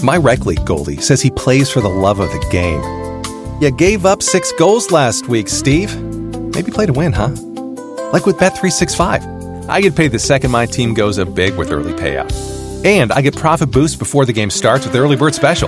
My rec league goalie says he plays for the love of the game. You gave up 6 goals last week, Steve. Maybe play to win, huh? Like with Bet365. I get paid the second my team goes up big with early payout. And I get profit boost before the game starts with the early bird special.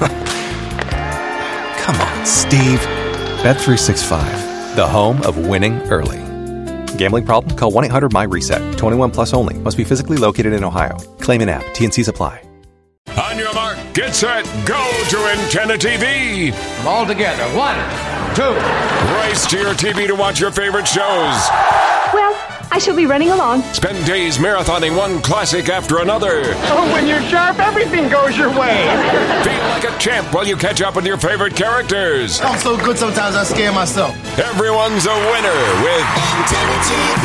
Come on, Steve. Bet365, the home of winning early. Gambling problem? Call 1-800-MY-RESET. 21 plus only. Must be physically located in Ohio. Claim in app. T&Cs apply. On your mark, get set, go to Antenna TV. All together. 1, 2. Race to your TV to watch your favorite shows. Well, I shall be running along. Spend days marathoning one classic after another. Oh, when you're sharp, everything goes your way. Feel like a champ while you catch up with your favorite characters. I'm so good sometimes I scare myself. Everyone's a winner with Antenna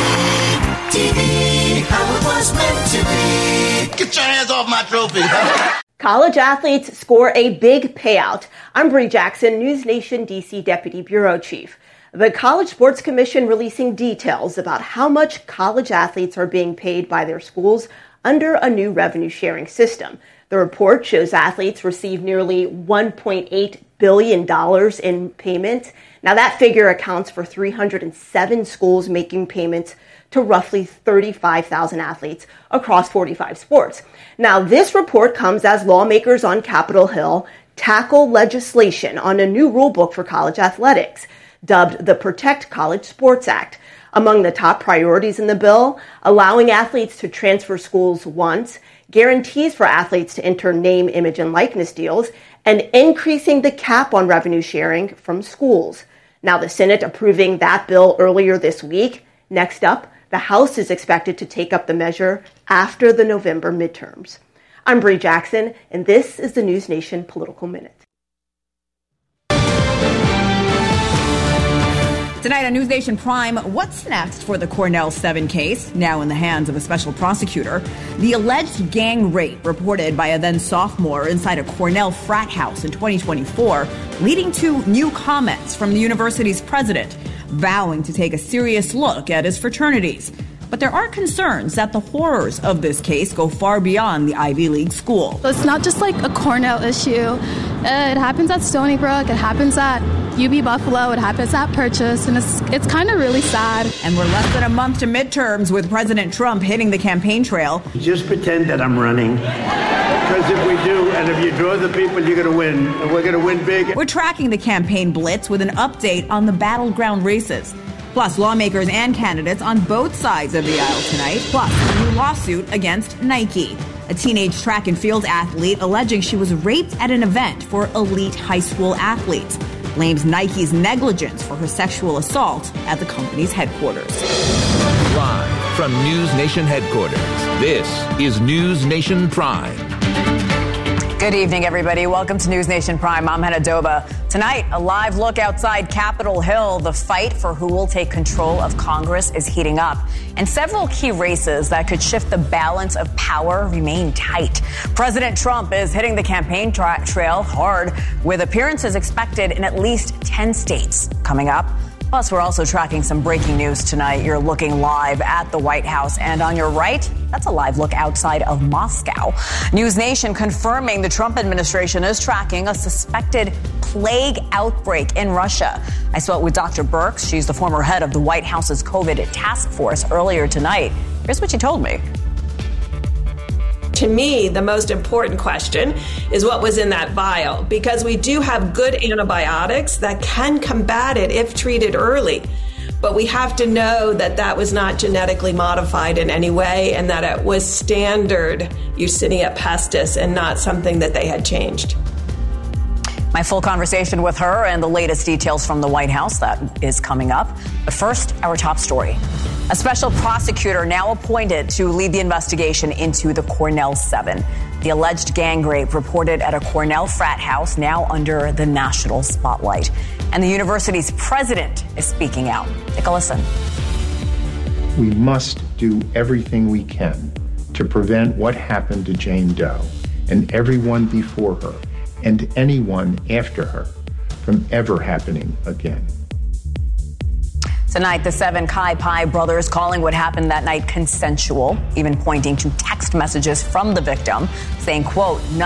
TV, how it was meant to be. Get your hands off my trophy. College athletes score a big payout. I'm Bree Jackson, News Nation DC Deputy Bureau Chief. The College Sports Commission releasing details about how much college athletes are being paid by their schools under a new revenue sharing system. The report shows athletes receive nearly $1.8 billion in payments. Now that figure accounts for 307 schools making payments to roughly 35,000 athletes across 45 sports. Now this report comes as lawmakers on Capitol Hill tackle legislation on a new rulebook for college athletics, dubbed the Protect College Sports Act. Among the top priorities in the bill, allowing athletes to transfer schools once, guarantees for athletes to enter name, image, and likeness deals, and increasing the cap on revenue sharing from schools. Now, the Senate approving that bill earlier this week. Next up, the House is expected to take up the measure after the November midterms. I'm Bree Jackson, and this is the News Nation Political Minute. Tonight on News Nation Prime, what's next for the Cornell 7 case, now in the hands of a special prosecutor? The alleged gang rape reported by a then sophomore inside a Cornell frat house in 2024, leading to new comments from the university's president, vowing to take a serious look at his fraternities. But there are concerns that the horrors of this case go far beyond the Ivy League school. It's not just like a Cornell issue. It happens at Stony Brook. It happens at UB Buffalo. It happens at Purchase. And it's kind of really sad. And we're less than a month to midterms with President Trump hitting the campaign trail. Just pretend that I'm running. Because if we do, and if you draw the people, you're going to win. And we're going to win big. We're tracking the campaign blitz with an update on the battleground races. Plus, lawmakers and candidates on both sides of the aisle tonight. Plus, a new lawsuit against Nike. A teenage track and field athlete alleging she was raped at an event for elite high school athletes. Blames Nike's negligence for her sexual assault at the company's headquarters. Live from News Nation headquarters, this is News Nation Prime. Good evening, everybody. Welcome to News Nation Prime. I'm Hannah Doba. Tonight, a live look outside Capitol Hill. The fight for who will take control of Congress is heating up, and several key races that could shift the balance of power remain tight. President Trump is hitting the campaign trail hard, with appearances expected in at least 10 states. Coming up, plus, we're also tracking some breaking news tonight. You're looking live at the White House, and on your right, that's a live look outside of Moscow. News Nation confirming the Trump administration is tracking a suspected plague outbreak in Russia. I spoke with Dr. Birx. She's the former head of the White House's COVID task force earlier tonight. Here's what she told me. To me, the most important question is what was in that vial, because we do have good antibiotics that can combat it if treated early. But we have to know that that was not genetically modified in any way and that it was standard Yersinia pestis and not something that they had changed. My full conversation with her and the latest details from the White House, that is coming up. But first, our top story. A special prosecutor now appointed to lead the investigation into the Cornell 7. The alleged gang rape reported at a Cornell frat house now under the national spotlight. And the university's president is speaking out. Take a listen. We must do everything we can to prevent what happened to Jane Doe and everyone before her and anyone after her from ever happening again. Tonight, the 7 Kai Pai brothers calling what happened that night consensual, even pointing to text messages from the victim saying, quote,